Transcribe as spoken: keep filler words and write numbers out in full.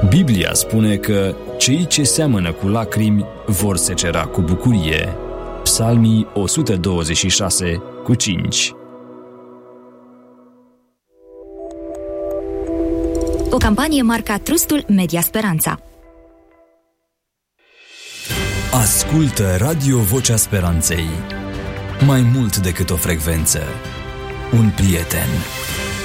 Biblia spune că cei ce seamănă cu lacrimi vor secera cu bucurie. Psalmii o sută douăzeci și șase cu cinci. O campanie marca Trustul Media Speranța. Ascultă Radio Vocea Speranței. Mai mult decât o frecvență, un prieten.